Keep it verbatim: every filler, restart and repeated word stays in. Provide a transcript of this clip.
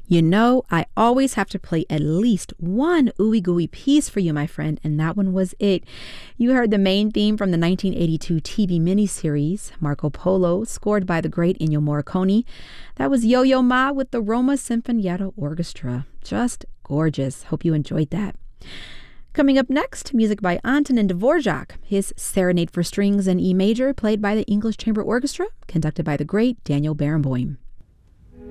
You know, I always have to play at least one ooey gooey piece for you, my friend, and that one was it. You heard the main theme from the nineteen eighty-two T V miniseries, Marco Polo, scored by the great Ennio Morricone. That was Yo-Yo Ma with the Roma Sinfonietta Orchestra. Just gorgeous. Hope you enjoyed that. Coming up next, music by Antonin Dvorak, his Serenade for Strings in E major, played by the English Chamber Orchestra, conducted by the great Daniel Barenboim.